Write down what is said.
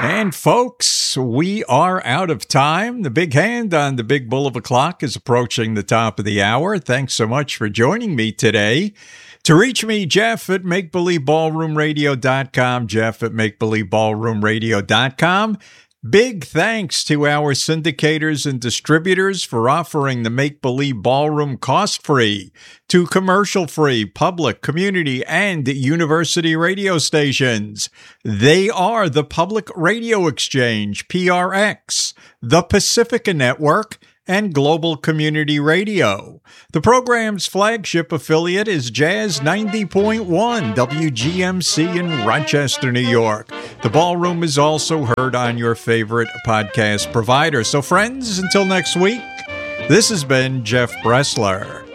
And folks, we are out of time. The big hand on the big bull of a clock is approaching the top of the hour. Thanks so much for joining me today. To reach me, Jeff at MakeBelieveBallroomRadio.com, Jeff at MakeBelieveBallroomRadio.com. Big thanks to our syndicators and distributors for offering the Make Believe Ballroom cost-free to commercial-free public, community, and university radio stations. They are the Public Radio Exchange, PRX, the Pacifica Network, and Global Community Radio. The program's flagship affiliate is Jazz 90.1 WGMC in Rochester, New York. The Ballroom is also heard on your favorite podcast provider. So friends, until next week, this has been Jeff Bressler.